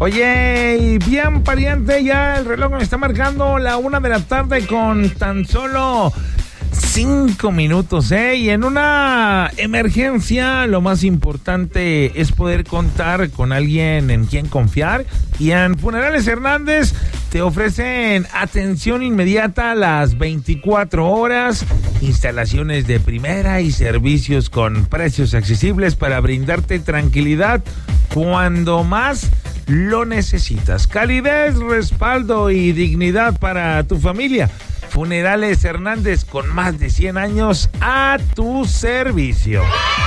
Oye, y bien pariente, ya el reloj me está marcando la 1 de la tarde con tan solo 5 minutos, y en una emergencia lo más importante es poder contar con alguien en quien confiar, y en Funerales Hernández te ofrecen atención inmediata a las 24 horas, instalaciones de primera y servicios con precios accesibles para brindarte tranquilidad cuando más lo necesitas. Calidez, respaldo y dignidad para tu familia. Funerales Hernández, con más de 100 años a tu servicio.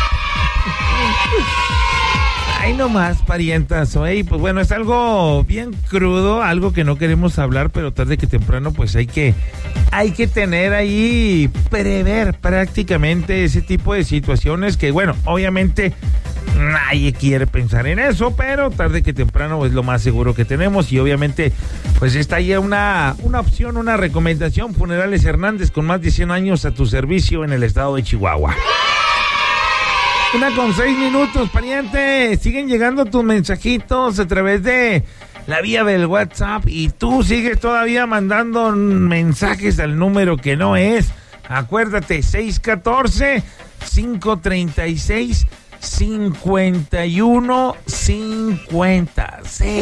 Ay, no más, parientas. Oye, pues bueno, es algo bien crudo, algo que no queremos hablar, pero tarde que temprano pues hay que tener ahí, prever prácticamente ese tipo de situaciones que, bueno, obviamente nadie quiere pensar en eso, pero tarde que temprano es lo más seguro que tenemos, y obviamente pues está ahí una opción, una recomendación. Funerales Hernández, con más de 100 años a tu servicio en el estado de Chihuahua. 1:06 minutos, pariente. Siguen llegando tus mensajitos a través de la vía del WhatsApp y tú sigues todavía mandando mensajes al número que no es. Acuérdate, 614-536 5150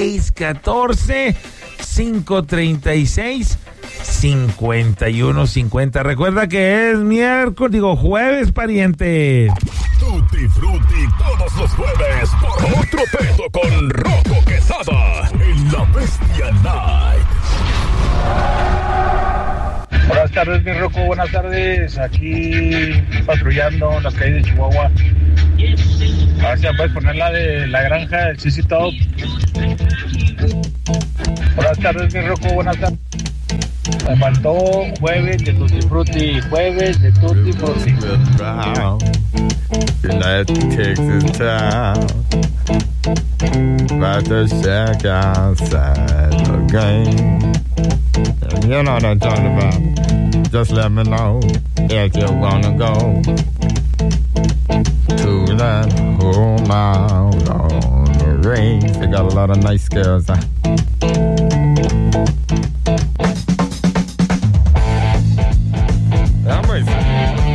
614-536-5150. Recuerda que es jueves, pariente. Tutti Frutti todos los jueves por otro pedo con Rocco Quesada en La Bestia Night. Buenas tardes, mi Rocco, buenas tardes. Aquí patrullando en las calles de Chihuahua. A ver si me puedes poner la de la granja del CC Top. Buenas tardes, mi Rocco, buenas tardes. Me faltó jueves de Tutti Frutti, jueves de Tutti Frutti. Texas town, about to check outside the game. And you know what I'm talking about. Just let me know if you wanna go to that home out on the range. They got a lot of nice girls.